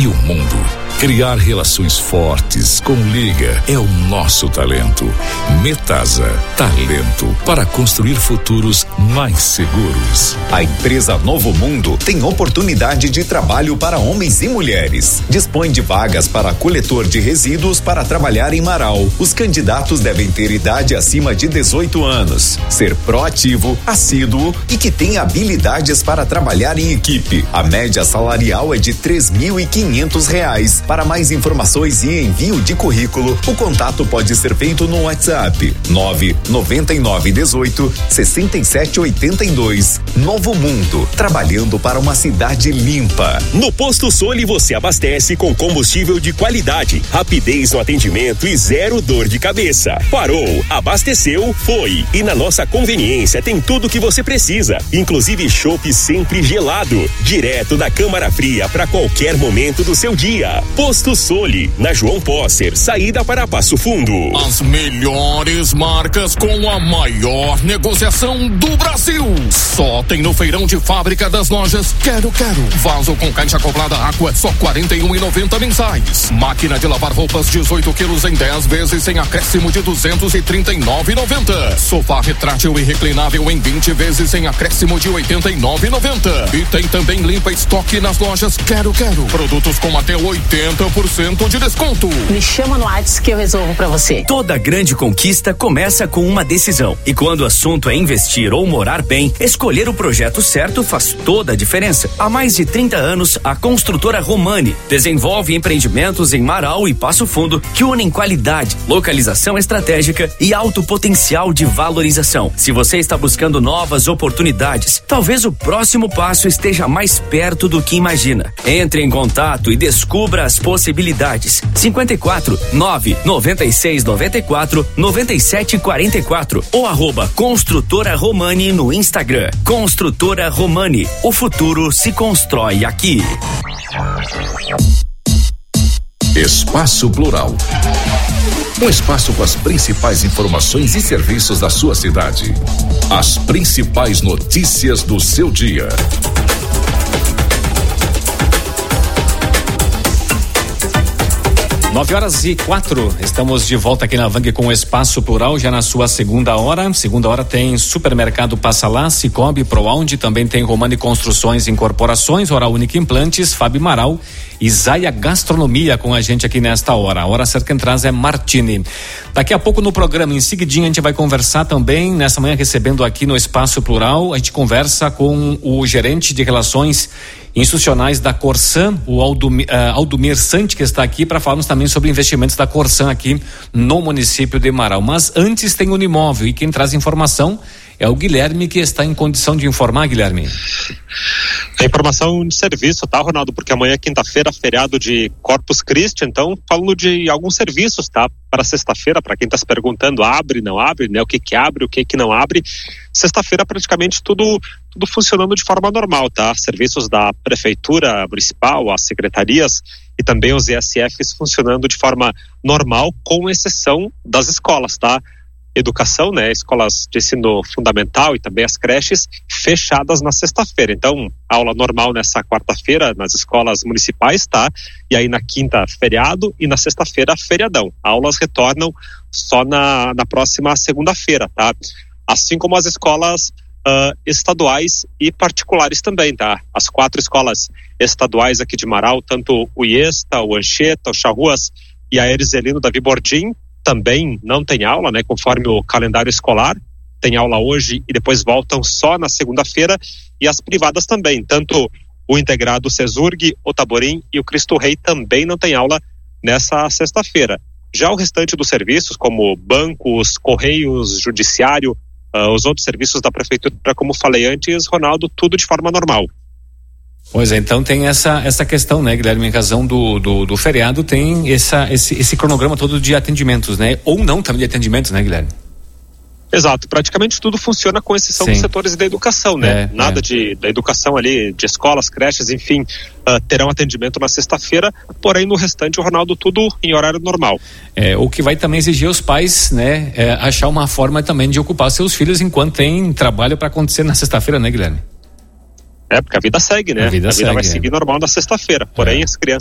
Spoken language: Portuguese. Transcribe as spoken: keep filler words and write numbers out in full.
e o mundo. Criar relações fortes com Liga é o nosso talento. Metasa, talento para construir futuros mais seguros. A empresa Novo Mundo tem oportunidade de trabalho para homens e mulheres. Dispõe de vagas para coletor de resíduos para trabalhar em Marau. Os candidatos devem ter idade acima de dezoito anos, ser proativo, assíduo e que tenha habilidades para trabalhar em equipe. A média salarial é de três mil e quinhentos reais. Para mais informações e envio de currículo, o contato pode ser feito no WhatsApp nove nove nove dezoito sessenta e sete oitenta e dois. Novo Mundo, trabalhando para uma cidade limpa. No Posto Soli você abastece com combustível de qualidade, rapidez no atendimento e zero dor de cabeça. Parou, abasteceu, foi. E na nossa conveniência tem tudo que você precisa, inclusive chopp sempre gelado, direto da câmara fria para qualquer momento do seu dia. Posto Soli, na João Posser, saída para Passo Fundo. As melhores marcas com a maior negociação do Brasil. Só tem no feirão de fábrica das lojas Quero Quero. Vaso com caixa acoplada Aqua, só quarenta e um reais e noventa centavos mensais. Máquina de lavar roupas dezoito quilos em dez vezes sem acréscimo de duzentos e trinta e nove reais e noventa centavos. Sofá retrátil e reclinável em vinte vezes sem acréscimo de oitenta e nove reais e noventa centavos. E tem também limpa estoque nas lojas Quero Quero. Produtos com até oitenta por cento de desconto. Me chama no WhatsApp que eu resolvo pra você. Toda grande conquista começa com uma decisão. E quando o assunto é investir ou morar bem, escolher o projeto certo faz toda a diferença. Há mais de trinta anos, a construtora Romani desenvolve empreendimentos em Marau e Passo Fundo que unem qualidade, localização estratégica e alto potencial de valorização. Se você está buscando novas oportunidades, talvez o próximo passo esteja mais perto do que imagina. Entre em contato e descubra as possibilidades. cinquenta e quatro, nove, noventa e seis, noventa e quatro, noventa e sete, quarenta e quatro ou arroba Construtora Romani no Instagram. Construtora Romani, o futuro se constrói aqui. Espaço Plural. Um espaço com as principais informações e serviços da sua cidade. As principais notícias do seu dia. Nove horas e quatro, estamos de volta aqui na Vang com o Espaço Plural, já na sua segunda hora. Segunda hora tem Supermercado Passa Lá, Cicobi, Proaund, também tem Romani Construções e Incorporações, Oral Única Implantes, Fábio Maral e Zaia Gastronomia com a gente aqui nesta hora. A hora certa que traz é Martini. Daqui a pouco no programa, em seguidinho, a gente vai conversar também, nessa manhã recebendo aqui no Espaço Plural, a gente conversa com o gerente de Relações Institucionais da Corsan, o Aldomir, uh, Aldomir Sante, que está aqui para falarmos também sobre investimentos da Corsan aqui no município de Marau. Mas antes tem o Unimóvel e quem traz informação é o Guilherme, que está em condição de informar, Guilherme. A informação de serviço, tá, Ronaldo? Porque amanhã é quinta-feira, feriado de Corpus Christi, então falando de alguns serviços, tá? Para sexta-feira, para quem está se perguntando, abre, não abre, né? O que que abre, o que que não abre. Sexta-feira praticamente tudo, tudo funcionando de forma normal, tá? Serviços da Prefeitura Municipal, as secretarias e também os E S Fs funcionando de forma normal, com exceção das escolas, tá? Educação, né? Escolas de ensino fundamental e também as creches fechadas na sexta-feira. Então, aula normal nessa quarta-feira nas escolas municipais, tá? E aí na quinta, feriado e na sexta-feira, feriadão. Aulas retornam só na, na próxima segunda-feira, tá? Assim como as escolas uh, estaduais e particulares também, tá? As quatro escolas estaduais aqui de Marau, tanto o IESTA, o Anchieta, o Charruas e a Erzelino Davi Bordim, também não tem aula, né? Conforme o calendário escolar, tem aula hoje e depois voltam só na segunda-feira, e as privadas também, tanto o integrado Cesurg, o Taborim e o Cristo Rei também não tem aula nessa sexta-feira. Já o restante dos serviços, como bancos, correios, judiciário, uh, os outros serviços da prefeitura, como falei antes, Ronaldo, tudo de forma normal. Pois é, então tem essa, essa questão, né, Guilherme, em razão do, do, do feriado, tem essa, esse, esse cronograma todo de atendimentos, né, ou não também de atendimentos, né, Guilherme? Exato, praticamente tudo funciona com exceção Sim. dos setores da educação, né, é, nada é. de da educação ali, de escolas, creches, enfim, uh, terão atendimento na sexta-feira, porém no restante, o Ronaldo, tudo em horário normal. É, o que vai também exigir os pais, né, é, achar uma forma também de ocupar seus filhos enquanto tem trabalho para acontecer na sexta-feira, né, Guilherme? É, porque a vida segue, né? A vida, a vida segue, vai seguir é. normal na sexta-feira. Porém, é. as crianças